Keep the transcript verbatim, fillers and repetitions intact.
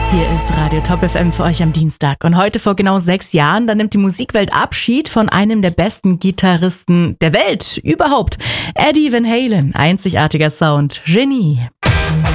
Hier ist Radio Top F M für euch am Dienstag. Und heute vor genau sechs Jahren, da nimmt die Musikwelt Abschied von einem der besten Gitarristen der Welt überhaupt. Eddie Van Halen, einzigartiger Sound, Genie.